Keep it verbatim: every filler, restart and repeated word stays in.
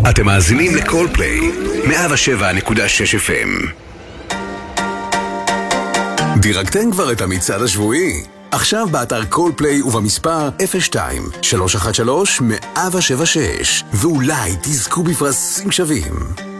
אתם מאזינים לקולפליי, מאה ושבע נקודה שש אף אם. דירגתם כבר את המצעד השבועי? עכשיו באתר קולפליי ובמספר אפס שתיים שלוש אחת שלוש מאה שבע שש, ואולי תזכו בפרסים שווים.